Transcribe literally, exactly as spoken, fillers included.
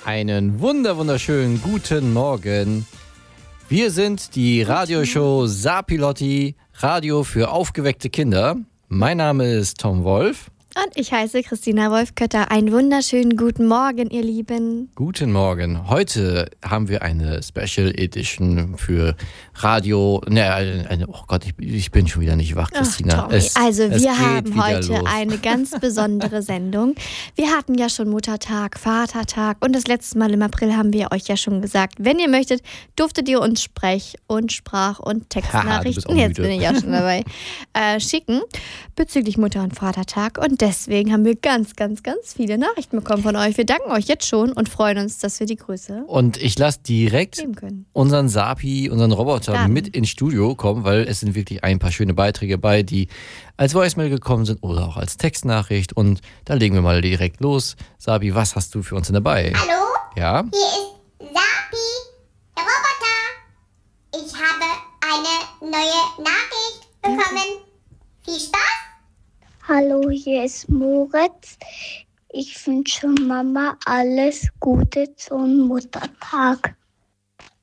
Einen wunder wunderschönen guten Morgen. Wir sind die Radioshow Sapilotti, Radio für aufgeweckte Kinder. Mein Name ist Tom Wolf. Und ich heiße Christina Wolf-Kötter. Einen wunderschönen guten Morgen, ihr Lieben. Guten Morgen. Heute haben wir eine Special Edition für Radio. Ne, eine, oh Gott, ich, ich bin schon wieder nicht wach, Christina. Ach, es, also es wir haben heute los. eine ganz besondere Sendung. Wir hatten ja schon Muttertag, Vatertag und das letzte Mal im April haben wir euch ja schon gesagt, wenn ihr möchtet, durftet ihr uns Sprech- und Sprach- und Textnachrichten, jetzt bin ich ja schon dabei, äh, schicken bezüglich Mutter- und Vatertag. Und deswegen haben wir ganz, ganz, ganz viele Nachrichten bekommen von euch. Wir danken euch jetzt schon und freuen uns, dass wir die Grüße Und ich lasse direkt unseren Sapi, unseren Roboter Dann. mit ins Studio kommen, weil es sind wirklich ein paar schöne Beiträge bei, die als Voicemail gekommen sind oder auch als Textnachricht. Und da legen wir mal direkt los. Sapi, was hast du für uns denn dabei? Hallo? Ja? Hier ist Sapi, der Roboter. Ich habe eine neue Nachricht bekommen. Viel Spaß! Hallo, hier ist Moritz. Ich wünsche Mama alles Gute zum Muttertag.